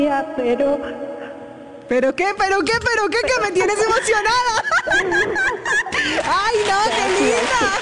pero... ¿Pero qué? Que me tienes emocionada. ¡Ay, no, qué linda!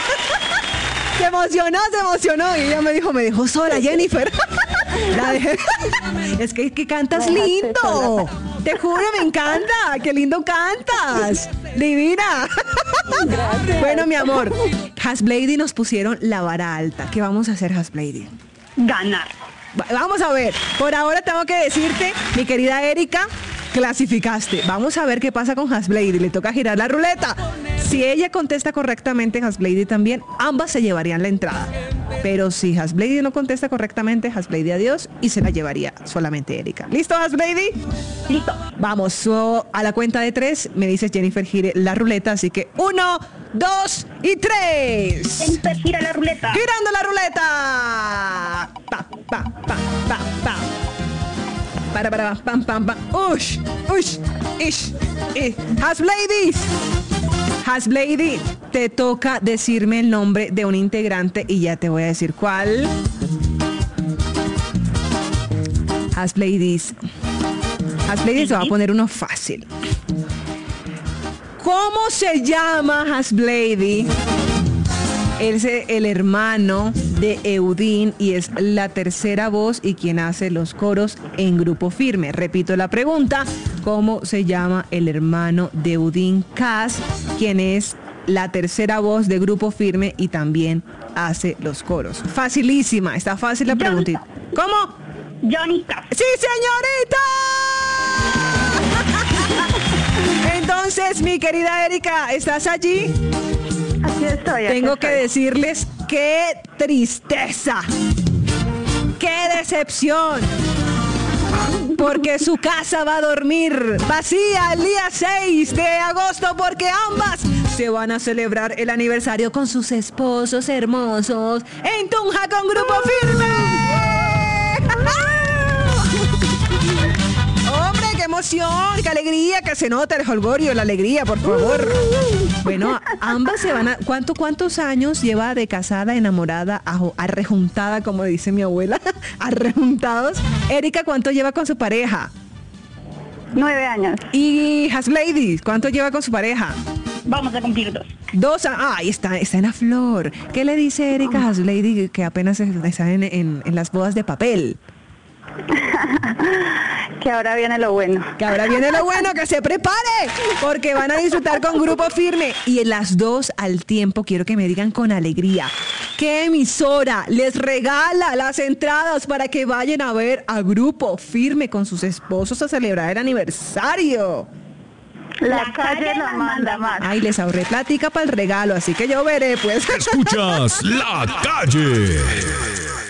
Se emocionó. Y ella me dejó sola, Jennifer. La dejé. Es que cantas lindo. Te juro, me encanta. Qué lindo cantas. Divina. Gracias. Bueno, mi amor, Hasblady nos pusieron la vara alta. ¿Qué vamos a hacer, Hasblady? Ganar. Vamos a ver. Por ahora tengo que decirte, mi querida Erika, clasificaste. Vamos a ver qué pasa con Hasblady. Le toca girar la ruleta. Si ella contesta correctamente, Hasblady también, ambas se llevarían la entrada. Pero si Hasblady no contesta correctamente, Hasblady adiós y se la llevaría solamente Erika. ¿Listo, Hasblady? Listo. Vamos, a la cuenta de 3, me dices Jennifer gire la ruleta, así que 1, 2 y 3. Jennifer, gira la ruleta. ¡Girando la ruleta! Pa, pa, pa, pa, pa. Para, pam, pam, pam. Ush, ish. Hasblady, te toca decirme el nombre de un integrante y ya te voy a decir cuál. Hasblady, se va a poner uno fácil. ¿Cómo se llama Hasblady? Él es el hermano de Eudin y es la tercera voz y quien hace los coros en Grupo Firme. Repito la pregunta, ¿cómo se llama el hermano de Eudin Cass, quien es la tercera voz de Grupo Firme y también hace los coros? Facilísima, está fácil la preguntita. ¿Cómo? Johnny Cass. ¡Sí, señorita! Entonces, mi querida Erika, ¿estás allí? Aquí estoy. Tengo que decirles qué tristeza, qué decepción, porque su casa va a dormir vacía el día 6 de agosto porque ambas se van a celebrar el aniversario con sus esposos hermosos en Tunja con Grupo Firme. ¡Hombre, qué emoción, qué alegría, que se nota el jolgorio, la alegría, por favor! Bueno, ambas se van a... ¿Cuántos años lleva de casada, enamorada, arrejuntada, como dice mi abuela? Arrejuntados. Erika, ¿cuánto lleva con su pareja? 9 años. Y Hasblady, ¿cuánto lleva con su pareja? Vamos a cumplir 2. 2 años. Ahí está en la flor. ¿Qué le dice Erika a Hasblady que apenas está en las bodas de papel? Que ahora viene lo bueno. Que se prepare, porque van a disfrutar con Grupo Firme. Y en las dos al tiempo, quiero que me digan con alegría, ¿qué emisora les regala las entradas para que vayan a ver a Grupo Firme con sus esposos a celebrar el aniversario? La calle la manda más. Ay, les ahorré plática para el regalo, así que yo veré, pues. Escuchas La Calle.